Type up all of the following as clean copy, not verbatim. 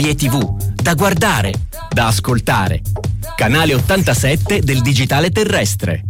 TV, da guardare, da ascoltare. Canale 87 del digitale terrestre.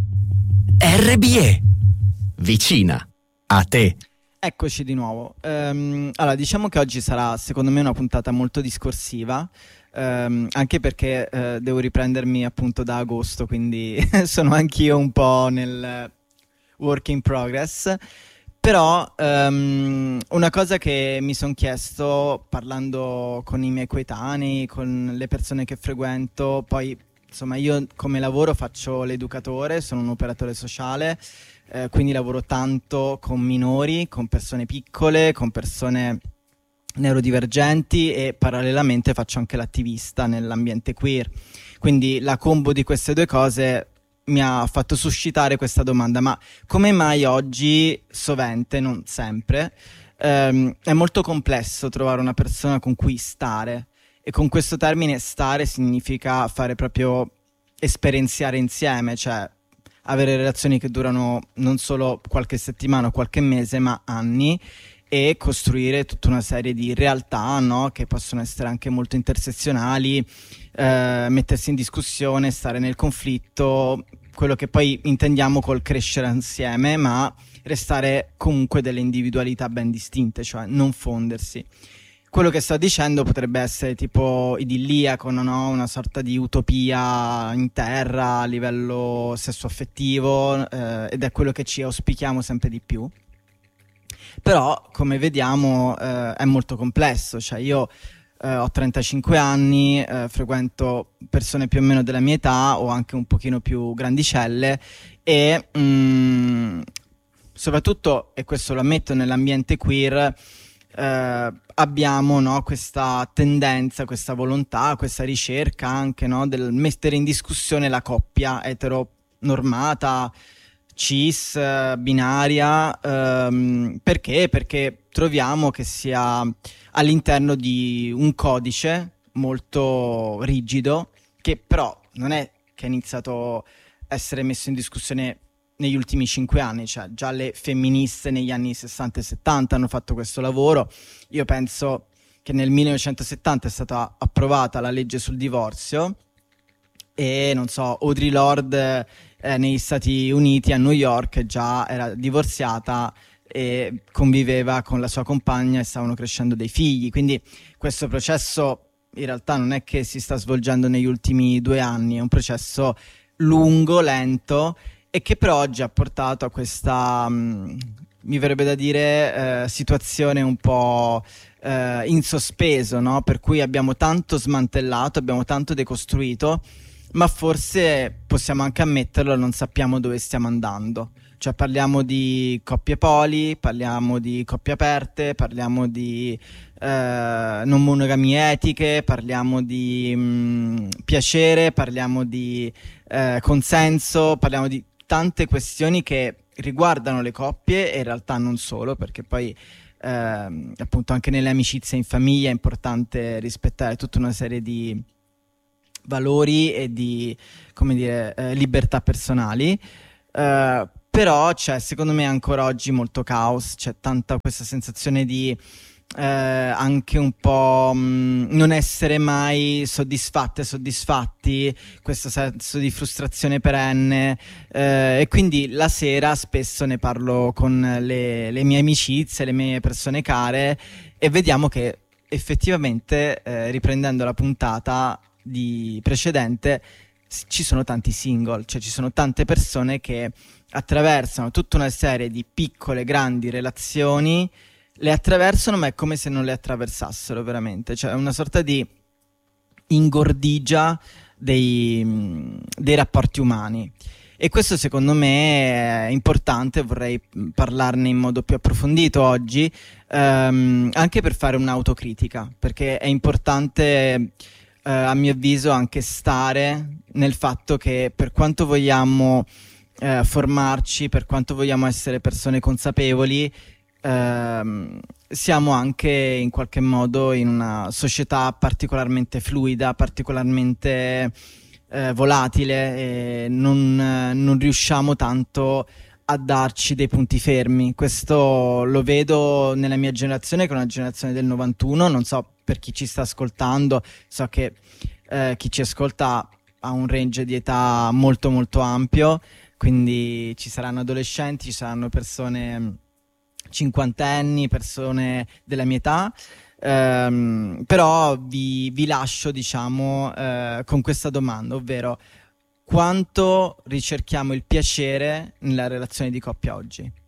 RBE. Vicina a te. Eccoci di nuovo. Allora, diciamo che oggi sarà secondo me una puntata molto discorsiva, anche perché devo riprendermi appunto da agosto, quindi sono anch'io un po' nel work in progress. Però una cosa che mi sono chiesto parlando con i miei coetanei, con le persone che frequento, poi insomma io come lavoro faccio l'educatore, sono un operatore sociale, quindi lavoro tanto con minori, con persone piccole, con persone neurodivergenti e parallelamente faccio anche l'attivista nell'ambiente queer. Quindi la combo di queste due cose mi ha fatto suscitare questa domanda: ma come mai oggi, sovente, non sempre, è molto complesso trovare una persona con cui stare? E con questo termine stare significa fare proprio esperienziare insieme, cioè avere relazioni che durano non solo qualche settimana o qualche mese, ma anni, e costruire tutta una serie di realtà, no? Che possono essere anche molto intersezionali, mettersi in discussione, stare nel conflitto, quello che poi intendiamo col crescere insieme, ma restare comunque delle individualità ben distinte, cioè non fondersi. Quello che sto dicendo potrebbe essere tipo idilliaco, no? Una sorta di utopia in terra a livello sessuaffettivo, ed è quello che ci auspichiamo sempre di più. Però, come vediamo, è molto complesso. Cioè io ho 35 anni, frequento persone più o meno della mia età o anche un pochino più grandicelle e soprattutto, e questo lo ammetto, nell'ambiente queer abbiamo, no, questa tendenza, questa volontà, questa ricerca anche, no, del mettere in discussione la coppia eteronormata, cis, binaria, perché? Perché troviamo che sia all'interno di un codice molto rigido, che però non è che è iniziato a essere messo in discussione negli ultimi 5 anni, cioè già le femministe negli anni 60 e 70 hanno fatto questo lavoro. Io penso che nel 1970 è stata approvata la legge sul divorzio e, non so, Audre Lorde negli Stati Uniti, a New York, già era divorziata e conviveva con la sua compagna e stavano crescendo dei figli. Quindi questo processo in realtà non è che si sta svolgendo negli ultimi 2 anni, è un processo lungo, lento, e che per oggi ha portato a questa, mi verrebbe da dire, situazione un po' in sospeso, no? Per cui abbiamo tanto smantellato, abbiamo tanto decostruito, ma forse possiamo anche ammetterlo, non sappiamo dove stiamo andando. Cioè parliamo di coppie poli, parliamo di coppie aperte, parliamo di non monogamie etiche, parliamo di piacere, parliamo di consenso, parliamo di tante questioni che riguardano le coppie e in realtà non solo, perché poi appunto anche nelle amicizie in famiglia è importante rispettare tutta una serie di valori e di, come dire, libertà personali, però c'è secondo me ancora oggi molto caos, c'è tanta questa sensazione di anche un po' non essere mai soddisfatte, soddisfatti, questo senso di frustrazione perenne, e quindi la sera spesso ne parlo con le mie amicizie, le mie persone care, e vediamo che effettivamente, riprendendo la puntata di precedente, ci sono tanti single, cioè ci sono tante persone che attraversano tutta una serie di piccole, grandi relazioni, le attraversano, ma è come se non le attraversassero veramente, cioè è una sorta di ingordigia dei rapporti umani. E questo secondo me è importante, vorrei parlarne in modo più approfondito oggi, anche per fare un'autocritica, perché è importante, a mio avviso, anche stare nel fatto che per quanto vogliamo formarci, per quanto vogliamo essere persone consapevoli, siamo anche in qualche modo in una società particolarmente fluida, particolarmente volatile, e non riusciamo tanto a darci dei punti fermi. Questo lo vedo nella mia generazione, che è una generazione del 91, non so per chi ci sta ascoltando, so che chi ci ascolta ha un range di età molto molto ampio, quindi ci saranno adolescenti, ci saranno persone cinquantenni, persone della mia età. Però vi lascio, diciamo, con questa domanda, ovvero: quanto ricerchiamo il piacere nella relazione di coppia oggi?